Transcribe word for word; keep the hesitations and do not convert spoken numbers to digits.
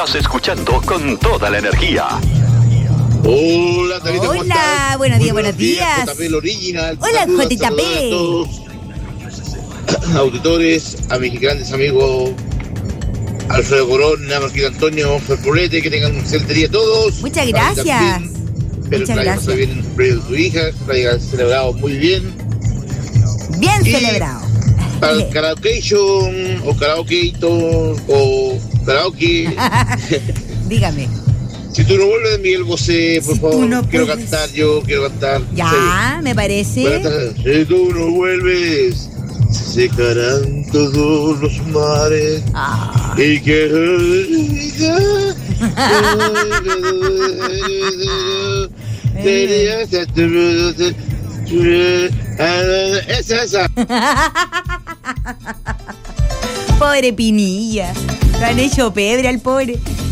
Estás escuchando con toda la energía. Hola, Tabita, ¿cómo estás? Hola, buenos días, buenos días. J P el original. Hola, Saludos, J saludos P. a todos auditores, a mis grandes amigos Alfredo Corona, Marquito Antonio, Ferpolete, que tengan un excelente día todos. Muchas gracias. Espero Muchas que la haya gracias. pasado bien en el cumpleaños de tu hija, que la haya celebrado muy bien. Bien Y celebrado. Para el karaokeation, o karaokeito, o karaoke. Dígame. Si tú no vuelves, Miguel Bosé, por Si tú favor, no quiero vuelves. cantar yo, quiero cantar. Ya, me parece. Buenas tardes. Si tú no vuelves, se secarán todos los mares. Ah. Y que esa, esa. Pobre Pinilla. Lo han hecho pebre al pobre.